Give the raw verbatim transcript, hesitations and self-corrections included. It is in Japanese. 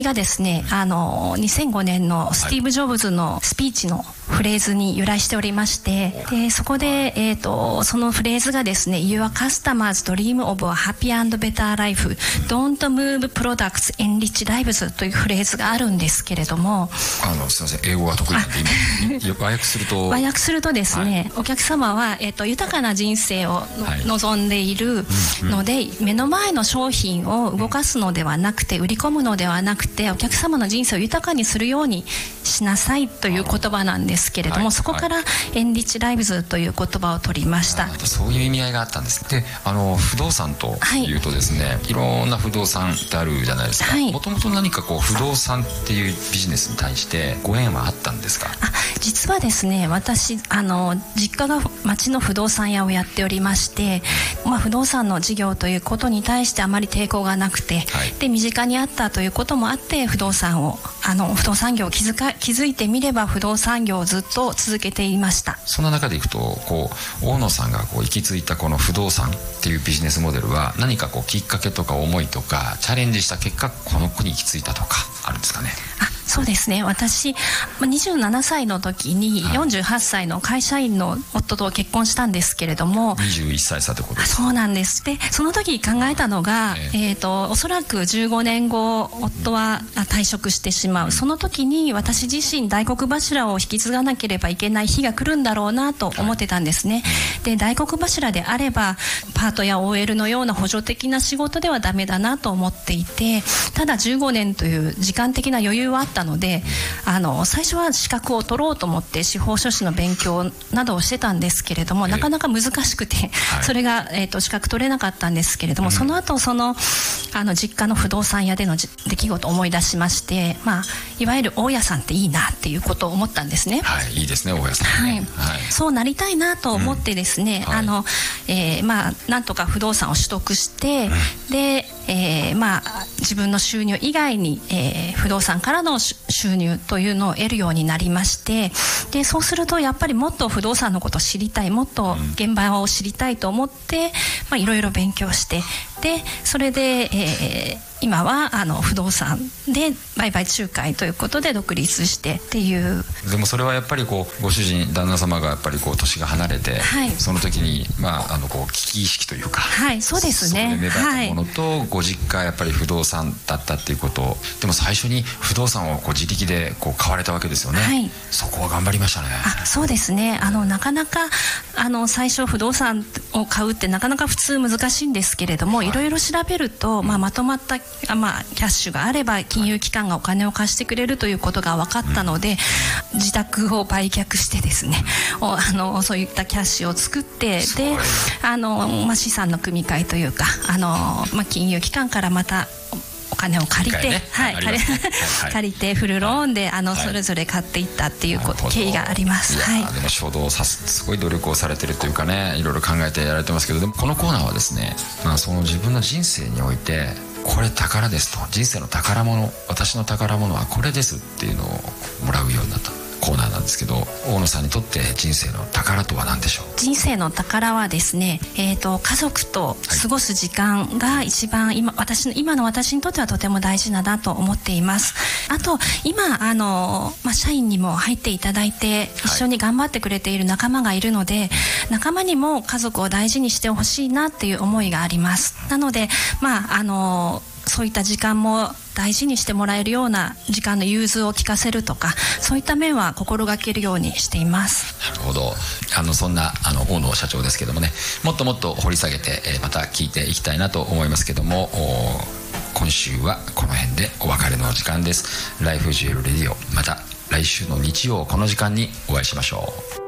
がですね、あのにせんごねんのスティーブ・ジョブズのスピーチのフレーズに由来しておりまして、でそこで、えー、とそのフレーズがですね Your customers dream of a happy and better life Don't move products enrich lives というフレーズがあるんですけれども、 あのすいません、英語が得意なんで今和訳すると和訳するとですね、はい、お客様は、えー、と豊かな人生を、はい、望んでいるので、うんうん、目の前の商品を動かすのではなくて、売り込むのではなくて、お客様の人生を豊かにするようにしなさいという言葉なんですけれども、はい、そこからエンリッチライブズという言葉を取りました。 そういう意味合いがあったんです。で、あの不動産というとですね、はい、いろんな不動産ってあるじゃないですか。もともと何かこう不動産っていうビジネスに対してご縁はあったんですか？ あ、実はですね、私あの実家が町の不動産屋をやっておりまして、まあ、不動産の事業ということに対してあまり抵抗がなくて、はい、で身近にあったということもあって不動産をあの不動産業を気づか気づいてみれば不動産業をずっと続けていました。 そんな中でいくとこう大野さんがこう行き着いたこの不動産っていうビジネスモデルは何かこうきっかけとか思いとかチャレンジした結果この国に行き着いたとかあるんですかね？ あ、そうですね、私にじゅうななさいの時によんじゅうはっさいの会社員の夫と結婚したんですけれども、 にじゅういっさい差ってことですか？ そうなんです。でその時考えたのが、えー、えーとおそらくじゅうごねんご夫は退職してしまう、うん、その時に私自身大黒柱を引き継がなければいけない日が来るんだろうなと思ってたんですね、はい、で大黒柱であればパートや オーエル のような補助的な仕事ではダメだなと思っていて、ただじゅうごねんという時間的な余裕はあったので、あの最初は資格を取ろうと思って司法書士の勉強などをしてたんですけれども、なかなか難しくて、はい、それが、えー、と資格取れなかったんですけれども、うん、その後そのあの実家の不動産屋での出来事を思い出しまして、まあ、いわゆる大家さんっていいなっていうことを思ったんですね。 はい、いいですね、大家さん、ね、 はいはい、そうなりたいなと思ってですね、うん、はい、あのえーまあ、なんとか不動産を取得して、うん、で、えーまあ、自分の収入以外に、えー、不動産からの収入というのを得るようになりまして、でそうするとやっぱりもっと不動産のことを知りたい、もっと現場を知りたいと思って、まあ、いろいろ勉強して、でそれで、えー今はあの不動産で売買仲介ということで独立してっていう。 でもそれはやっぱりこうご主人旦那様がやっぱりこう年が離れて、はい、その時に、まあ、あのこう危機意識というか、 はい、そうですね、 それで芽生えたものと、はい、ご実家やっぱり不動産だったっていうこと。でも最初に不動産をこう自力でこう買われたわけですよね、はい、そこは頑張りましたね。 あ、そうですね、あのなかなかあの最初不動産を買うってなかなか普通難しいんですけれども、はい、いろいろ調べると、まあ、まとまったまあ、キャッシュがあれば金融機関がお金を貸してくれるということが分かったので、うん、自宅を売却してですね、あのそういったキャッシュを作って、であの、まあ、資産の組み替えというかあの、まあ、金融機関からまたお金を借りて、ね、はい、借り、はい、借りてフルローンであの、はい、それぞれ買っていったっていうこと、経緯があります。 いや、はい、でも衝動さすごい努力をされてるというかね、いろいろ考えてやられてますけど、でもこのコーナーはですね、まあ、その自分の人生においてこれ宝ですと、人生の宝物、私の宝物はこれですっていうのをもらうようになったコーナーなんですけど、大野さんにとって人生の宝とは何でしょう？ 人生の宝はですね、えーと、家族と過ごす時間が一番今、私の今の私にとってはとても大事だなと思っています。あと今あの、まあ、社員にも入っていただいて一緒に頑張ってくれている仲間がいるので、はい、仲間にも家族を大事にしてほしいなっていう思いがあります。なので、まあ、あのそういった時間も大事にしてもらえるような時間の融通を利かせるとか、そういった面は心がけるようにしています。 なるほど。あのそんなあの大野社長ですけどもね、もっともっと掘り下げて、えー、また聞いていきたいなと思いますけども、今週はこの辺でお別れの時間です。ライフジュエルレディオ、また来週の日曜この時間にお会いしましょう。